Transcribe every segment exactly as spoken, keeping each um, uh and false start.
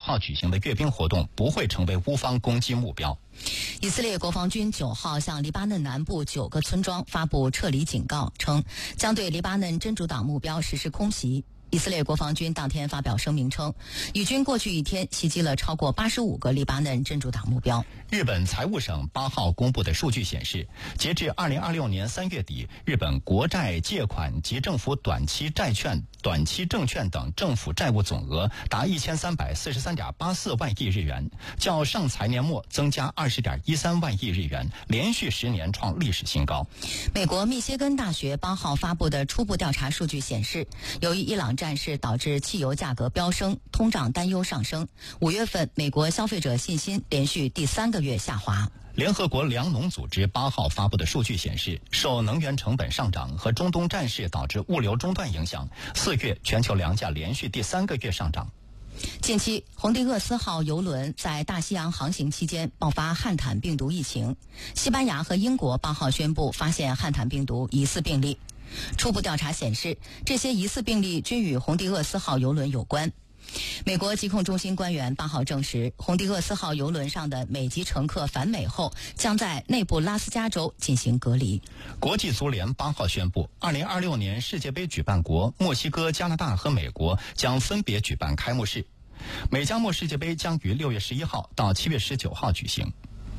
号举行的阅兵活动不会成为乌方攻击目标。 以色列国防军九号向黎巴嫩南部九个村庄发布撤离警告，称将对黎巴嫩真主党目标实施空袭。以色列国防军当天发表声明称，以军过去一天袭击了超过八十五个黎巴嫩真主党目标。 日本财务省八号公布的数据显示，截至二零二六年三月底，日本国债借款及政府短期债券、短期证券等政府债务总额达一千三百四十三点八四万亿日元，较上财年末增加二十点一三万亿日元，连续十年创历史新高。 美国密歇根大学八号发布的初步调查数据显示，由于伊朗战事导致汽油价格飙升，通胀担忧上升。五月份，美国消费者信心连续第三个月下滑。 联合国粮农组织八号发布的数据显示，受能源成本上涨和中东战事导致物流中断影响，四月全球粮价连续第三个月上涨。 近期，洪迪厄斯号邮轮在大西洋航行期间爆发汉坦病毒疫情，西班牙和英国八号宣布发现汉坦病毒疑似病例。初步调查显示，这些疑似病例均与洪迪厄斯号邮轮有关。美国疾控中心官员八号证实，洪迪厄斯号邮轮上的美籍乘客返美后，将在内布拉斯加州进行隔离。 国际足联八号宣布，二零二六年世界杯举办国墨西哥、加拿大和美国将分别举办开幕式。美加墨世界杯将于六月十一号到七月十九号举行。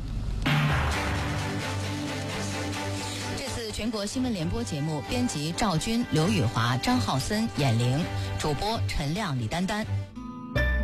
全国新闻联播节目编辑赵军、刘宇华、张浩森、演玲，主播陈亮、李丹丹。